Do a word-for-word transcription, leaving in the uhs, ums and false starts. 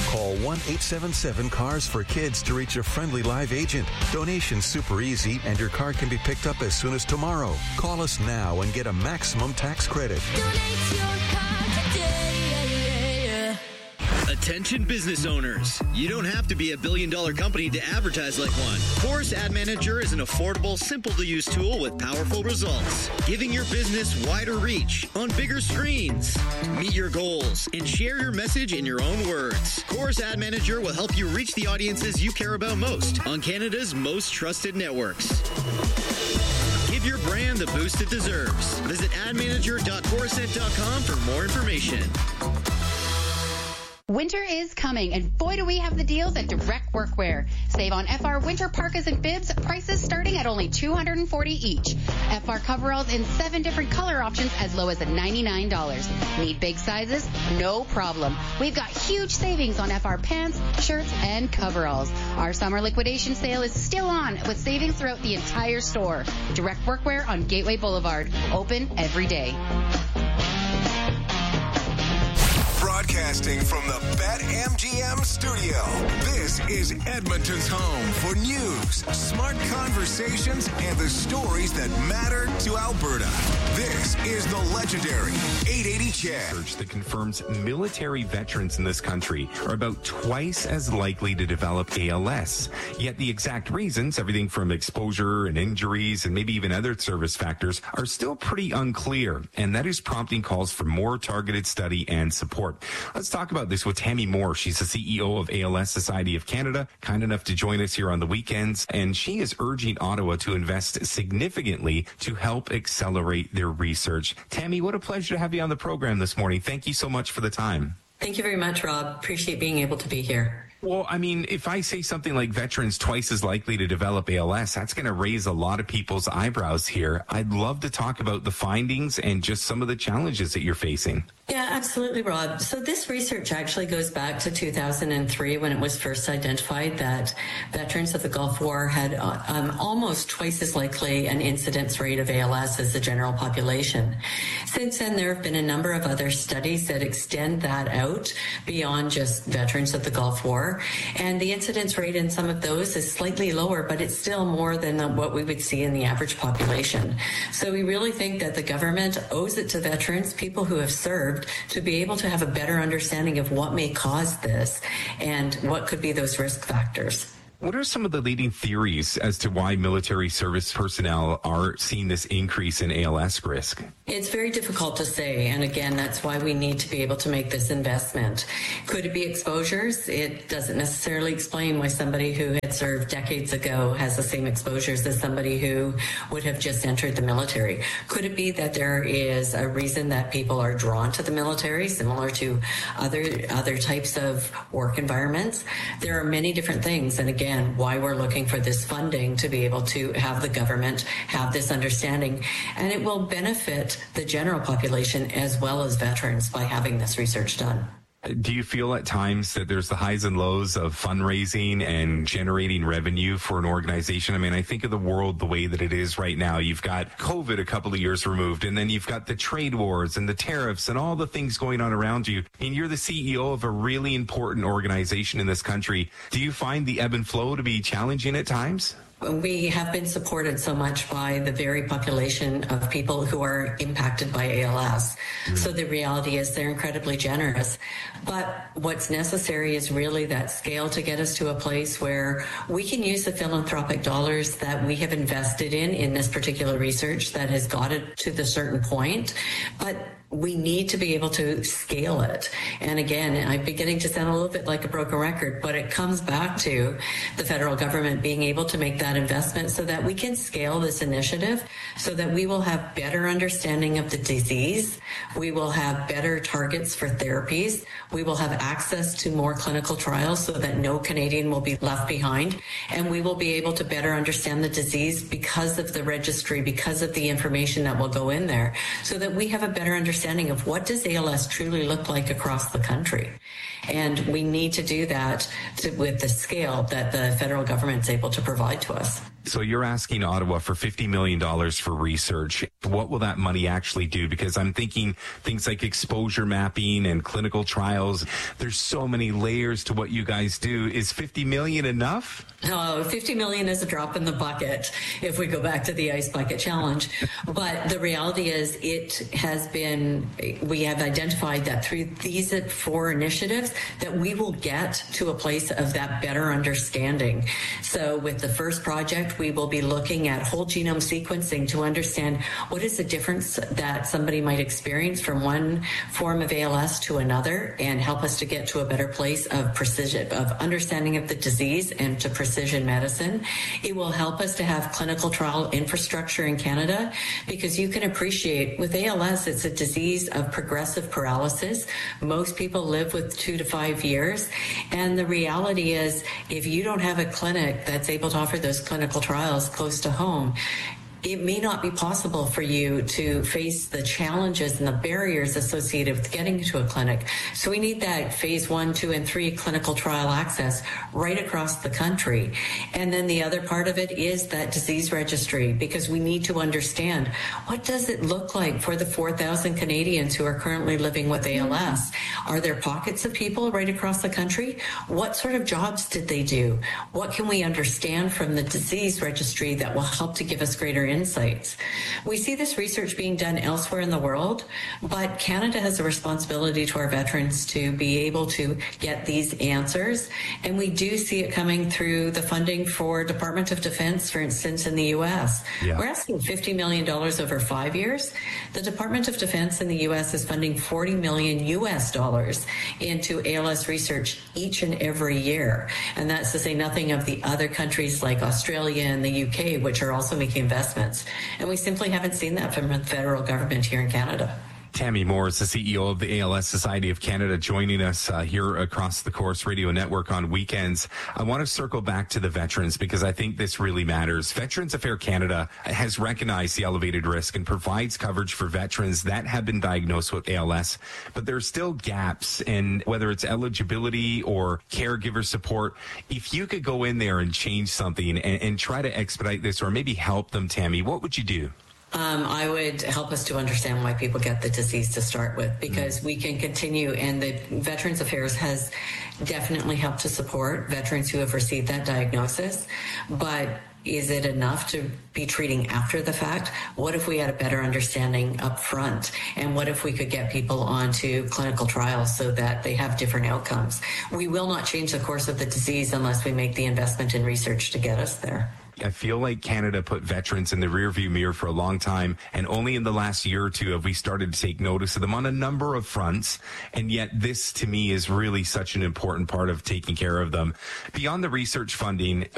Call one eight seven seven cars for kids to reach a friendly live agent. Donation's super easy, and your car can be picked up as soon as tomorrow. Call us now and get a maximum tax credit. Donate your car today. Attention business owners. You don't have to be a billion dollar company to advertise like one. Chorus Ad Manager is an affordable, simple to use tool with powerful results, giving your business wider reach on bigger screens. Meet your goals and share your message in your own words. Chorus Ad Manager will help you reach the audiences you care about most on Canada's most trusted networks. Give your brand the boost it deserves. Visit ad manager dot corusent dot com for more information. Winter is coming, and boy do we have the deals at Direct Workwear. Save on F R winter parkas and bibs, prices starting at only two hundred forty dollars each. F R coveralls in seven different color options as low as ninety-nine dollars. Need big sizes? No problem. We've got huge savings on F R pants, shirts, and coveralls. Our summer liquidation sale is still on with savings throughout the entire store. Direct Workwear on Gateway Boulevard. Open every day. Broadcasting from the BetMGM studio, this is Edmonton's home for news, smart conversations, and the stories that matter to Alberta. This is the legendary eight eighty C H E D. Research that confirms military veterans in this country are about twice as likely to develop A L S. Yet the exact reasons, everything from exposure and injuries and maybe even other service factors, are still pretty unclear. And that is prompting calls for more targeted study and support. Let's talk about this with Tammy Moore. She's the C E O of A L S Society of Canada, kind enough to join us here on the weekends, and she is urging Ottawa to invest significantly to help accelerate their research. Tammy, what a pleasure to have you on the program this morning. Thank you so much for the time. Thank you very much, Rob. Appreciate being able to be here. Well, I mean, if I say something like veterans twice as likely to develop A L S, that's going to raise a lot of people's eyebrows here. I'd love to talk about the findings and just some of the challenges that you're facing. Yeah, absolutely, Rob. So this research actually goes back to two thousand three when it was first identified that veterans of the Gulf War had um, almost twice as likely an incidence rate of A L S as the general population. Since then, there have been a number of other studies that extend that out beyond just veterans of the Gulf War. And the incidence rate in some of those is slightly lower, but it's still more than what we would see in the average population. So we really think that the government owes it to veterans, people who have served, to be able to have a better understanding of what may cause this and what could be those risk factors. What are some of the leading theories as to why military service personnel are seeing this increase in A L S risk? It's very difficult to say, and again, that's why we need to be able to make this investment. Could it be exposures? It doesn't necessarily explain why somebody who had served decades ago has the same exposures as somebody who would have just entered the military. Could it be that there is a reason that people are drawn to the military, similar to other other types of work environments? There are many different things, and again, and why we're looking for this funding to be able to have the government have this understanding. And it will benefit the general population as well as veterans by having this research done. Do you feel at times that there's the highs and lows of fundraising and generating revenue for an organization? I mean, I think of the world the way that it is right now. You've got COVID a couple of years removed, and then you've got the trade wars and the tariffs and all the things going on around you. And you're the C E O of a really important organization in this country. Do you find the ebb and flow to be challenging at times? We have been supported so much by the very population of people who are impacted by A L S. Mm. So the reality is they're incredibly generous. But what's necessary is really that scale to get us to a place where we can use the philanthropic dollars that we have invested in, in this particular research that has got it to the certain point. But we need to be able to scale it. And again, I'm beginning to sound a little bit like a broken record, but it comes back to the federal government being able to make that investment so that we can scale this initiative, so that we will have better understanding of the disease. We will have better targets for therapies. We will have access to more clinical trials so that no Canadian will be left behind. And we will be able to better understand the disease because of the registry, because of the information that will go in there, so that we have a better understanding of what does A L S truly look like across the country. And we need to do that to, with the scale that the federal government is able to provide to us. So you're asking Ottawa for fifty million dollars for research. What will that money actually do? Because I'm thinking things like exposure mapping and clinical trials. There's so many layers to what you guys do. Is fifty million dollars enough? Oh, fifty million dollars is a drop in the bucket if we go back to the ice bucket challenge. But the reality is it has been, we have identified that through these four initiatives that we will get to a place of that better understanding. So with the first project, we will be looking at whole genome sequencing to understand what is the difference that somebody might experience from one form of A L S to another, and help us to get to a better place of precision, of understanding of the disease and to precision medicine. It will help us to have clinical trial infrastructure in Canada, because you can appreciate with A L S, it's a disease of progressive paralysis. Most people live with two to five years. And the reality is, if you don't have a clinic that's able to offer those clinical trials close to home, it may not be possible for you to face the challenges and the barriers associated with getting to a clinic. So we need that phase one, two, and three clinical trial access right across the country. And then the other part of it is that disease registry, because we need to understand, what does it look like for the four thousand Canadians who are currently living with A L S? Are there pockets of people right across the country? What sort of jobs did they do? What can we understand from the disease registry that will help to give us greater insights? We see this research being done elsewhere in the world, but Canada has a responsibility to our veterans to be able to get these answers. And we do see it coming through the funding for Department of Defense, for instance, in the U S. Yeah. We're asking fifty million dollars over five years. The Department of Defense in the U S is funding forty million U S dollars into A L S research each and every year. And that's to say nothing of the other countries like Australia and the U K, which are also making investments. And we simply haven't seen that from the federal government here in Canada. Tammy Moore is the C E O of the A L S Society of Canada, joining us uh, here across the Corus Radio Network on weekends. I want to circle back to the veterans, because I think this really matters. Veterans Affairs Canada has recognized the elevated risk and provides coverage for veterans that have been diagnosed with A L S, but there are still gaps in whether it's eligibility or caregiver support. If you could go in there and change something and, and try to expedite this, or maybe help them, Tammy, what would you do? Um, I would help us to understand why people get the disease to start with, because mm. we can continue, and the Veterans Affairs has definitely helped to support veterans who have received that diagnosis. But is it enough to be treating after the fact? What if we had a better understanding up front? And what if we could get people onto clinical trials so that they have different outcomes? We will not change the course of the disease unless we make the investment in research to get us there. I feel like Canada put veterans in the rearview mirror for a long time, and only in the last year or two have we started to take notice of them on a number of fronts. And yet this, to me, is really such an important part of taking care of them. Beyond the research funding,